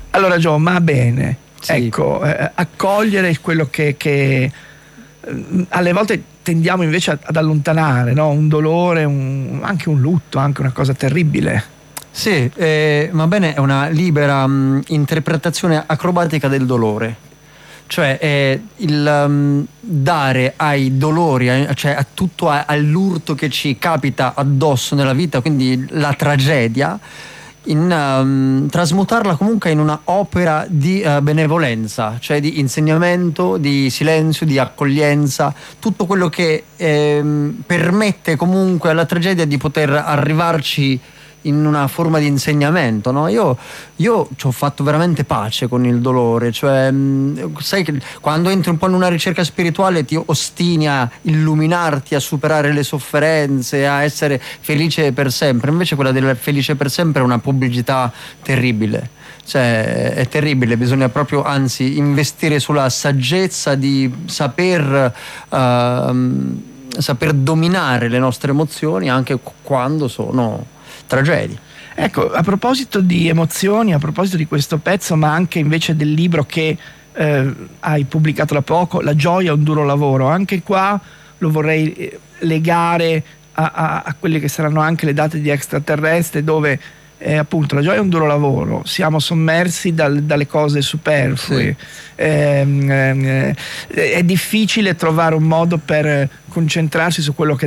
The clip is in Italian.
Allora Gio, ma bene, Sì. ecco, accogliere quello che alle volte tendiamo invece ad allontanare, no? Un dolore, anche un lutto, anche una cosa terribile. Sì, va bene, è una libera interpretazione acrobatica del dolore. Cioè il dare ai dolori, cioè a tutto all'urto che ci capita addosso nella vita, quindi la tragedia, trasmutarla comunque in una opera di benevolenza, cioè di insegnamento, di silenzio, di accoglienza, tutto quello che permette comunque alla tragedia di poter arrivarci in una forma di insegnamento, no? Io ci ho fatto veramente pace con il dolore, cioè sai che quando entri un po' in una ricerca spirituale ti ostini a illuminarti, a superare le sofferenze, a essere felice per sempre, invece quella del felice per sempre è una pubblicità terribile, cioè è terribile, bisogna proprio anzi investire sulla saggezza di saper dominare le nostre emozioni anche quando sono tragedie. Ecco, a proposito di emozioni, a proposito di questo pezzo, ma anche invece del libro che hai pubblicato da poco, La gioia è un duro lavoro, anche qua lo vorrei legare a quelle che saranno anche le date di Extraterrestre, dove appunto la gioia è un duro lavoro, siamo sommersi dalle cose superflue, sì. È difficile trovare un modo per concentrarsi su quello che